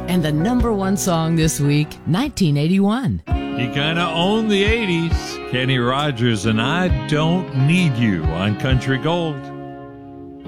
And the number one song this week, 1981. He kind of owned the 80s. Kenny Rogers and I Don't Need You on Country Gold.